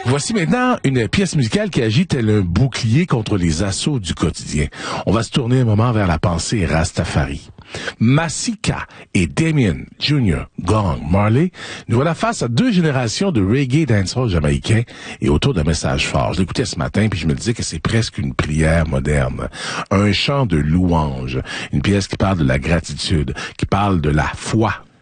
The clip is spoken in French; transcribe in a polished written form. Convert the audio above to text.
Voici maintenant une pièce musicale qui agit tel un bouclier contre les assauts du quotidien. On va se tourner un moment vers la pensée Rastafari. Masika et Damien Jr. Gong Marley, nous voilà face à deux générations de reggae dancehall jamaïcain et autour d'un message fort. Je l'écoutais ce matin puis je me disais que c'est presque une prière moderne, un chant de louange, une pièce qui parle de la gratitude, qui parle de la foi